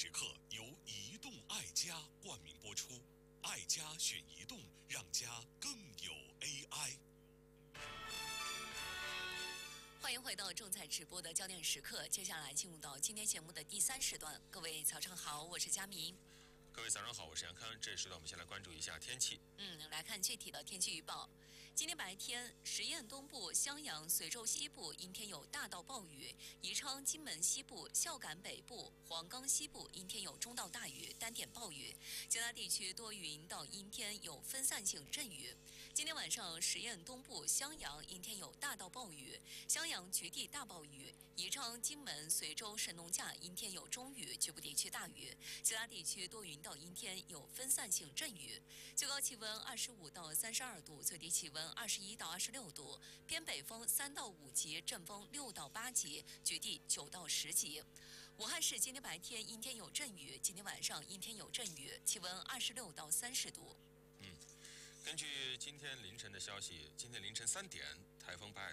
时刻由移动爱家冠名播出，爱家选移动，让家更有 AI。 欢迎回到正在直播的焦点时刻，接下来进入到今天节目的第3时段。各位早上好，我是佳明。 各位早上好，我是杨康。这时段我们先来关注一下天气。 来看具体的天气预报。今天白天，十堰东部、襄阳、随州西部阴天有大到暴雨；宜昌、金门西部、孝感北部、黄冈西部阴天有中到大雨，单点暴雨。其他地区多云到阴天，有分散性阵雨。今天晚上，十堰东部、襄阳阴天有大到暴雨，襄阳局地大暴雨；宜昌、金门、随州、神农架阴天有中雨，局部地区大雨。其他地区多云到阴天，有分散性阵雨。最高气温25到32度，最低气温21到26度，偏北风3到5级，阵风6到8级，局地9到10级。武汉市今天白天阴天有阵雨，今天晚上阴天有阵雨，气温26到30度。 根据今天凌晨的消息，今天凌晨3点，台风巴